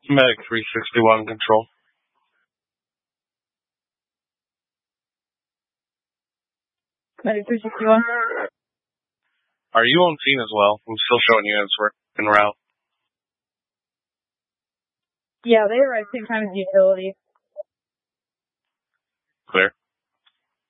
Medic 361 control. Medic 361. Are you on scene as well? I'm still showing you as we're en route. Yeah, they arrived same time as the utility.